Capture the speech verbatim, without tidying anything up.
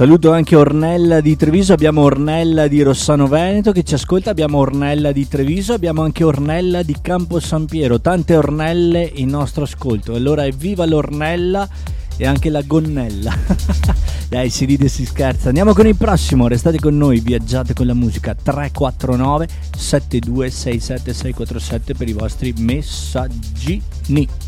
Saluto anche Ornella di Treviso, abbiamo Ornella di Rossano Veneto che ci ascolta, abbiamo Ornella di Treviso, abbiamo anche Ornella di Campo San Piero, tante Ornelle in nostro ascolto. Allora evviva l'Ornella e anche la gonnella. Dai, si ride e si scherza. Andiamo con il prossimo, restate con noi, viaggiate con la musica. Tre quattro nove sette due sei sette sei quattro sette per i vostri messaggini.